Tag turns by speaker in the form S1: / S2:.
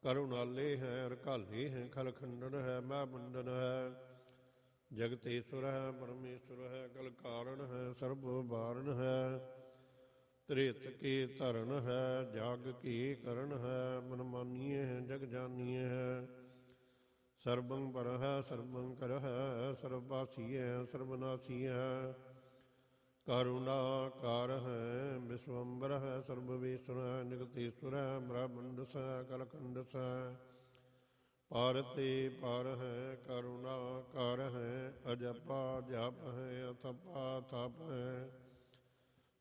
S1: करुणाले है रकाले हैं खल खंडन है मैं मंडन है जगतेश्वर है परमेश्वर है कल कारण है सर्व वारण है त्रेत के धरण है जाग के करण है मन मानिए है जग जानिए है सर्वं पर है सर्वं कर है सर्ववासी है सर्वनाशी है करुणाकार है विश्वम्बर है सर्ववेश्वर है निगतेश्वर है ब्रह्मंड स कलखंड स पारते पार है करुणाकार है अजपा जप है अथपा थप है